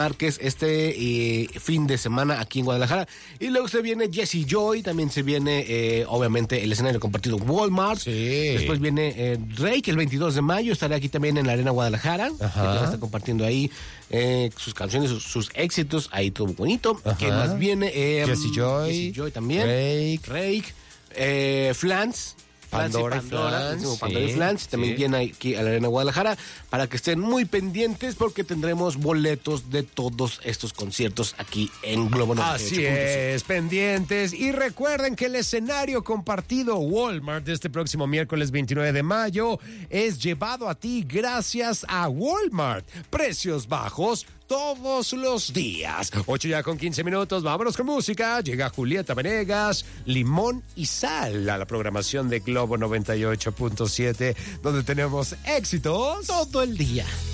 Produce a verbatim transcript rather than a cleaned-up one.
Márquez este eh, fin de semana aquí en Guadalajara. Y luego se viene Jesse Joy, también se viene eh, obviamente el escenario compartido Walmart. Sí. Después viene eh, Drake el veintidós de mayo, estará aquí también en la Arena Guadalajara. Ajá. Está compartiendo ahí eh, sus canciones, sus, sus éxitos, ahí todo bonito. Ajá. ¿Quién más viene? Eh, Jesse Joy. Jesse Joy también. Drake. Drake. Eh, Flans. Pandora, Pandora, Flans, Pandora, Pandora sí, y Flans, también sí. viene aquí a la Arena Guadalajara, para que estén muy pendientes porque tendremos boletos de todos estos conciertos aquí en Globo noventa y ocho Así punto siete. es, pendientes. Y recuerden que el escenario compartido Walmart de este próximo miércoles veintinueve de mayo es llevado a ti gracias a Walmart. Precios bajos todos los días. Ocho ya con quince minutos, vámonos con música. Llega Julieta Venegas, Limón y Sal a la programación de Globo noventa y ocho punto siete, donde tenemos éxitos Todo el día.